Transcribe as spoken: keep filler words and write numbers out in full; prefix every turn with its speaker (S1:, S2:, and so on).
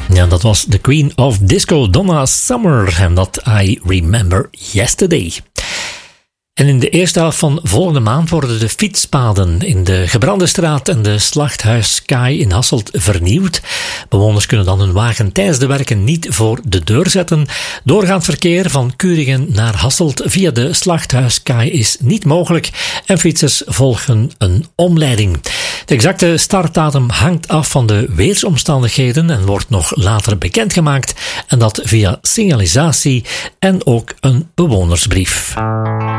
S1: Ja, dat was de Queen of Disco, Donna Summer, en dat I Remember Yesterday. En in de eerste helft van volgende maand worden de fietspaden in de Gebrande Straat en de Slachthuis Kaai in Hasselt vernieuwd. Bewoners kunnen dan hun wagen tijdens de werken niet voor de deur zetten. Doorgaand verkeer van Kuringen naar Hasselt via de Slachthuis Kaai is niet mogelijk en fietsers volgen een omleiding. De exacte startdatum hangt af van de weersomstandigheden en wordt nog later bekendgemaakt, en dat via signalisatie en ook een bewonersbrief.